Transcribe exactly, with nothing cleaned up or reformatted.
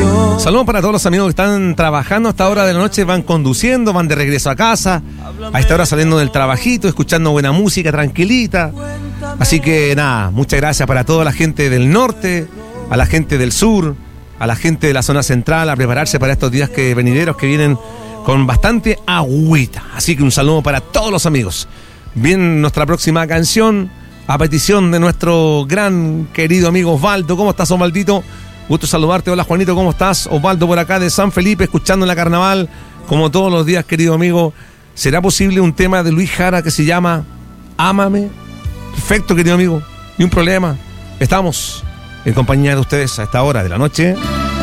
Saludos para todos los amigos que están trabajando a esta hora de la noche, van conduciendo, van de regreso a casa, a esta hora saliendo del trabajito, escuchando buena música, tranquilita. Así que nada, muchas gracias para toda la gente del norte, a la gente del sur, a la gente de la zona central, a prepararse para estos días que venideros que vienen con bastante agüita. Así que un saludo para todos los amigos. Bien, nuestra próxima canción, a petición de nuestro gran querido amigo Osvaldo. ¿Cómo estás, Osvaldito? Gusto saludarte. Hola, Juanito, ¿cómo estás? Osvaldo por acá de San Felipe, escuchando en la Carnaval, como todos los días, querido amigo. ¿Será posible un tema de Luis Jara que se llama Ámame? Perfecto, querido amigo, ni un problema. Estamos en compañía de ustedes a esta hora de la noche.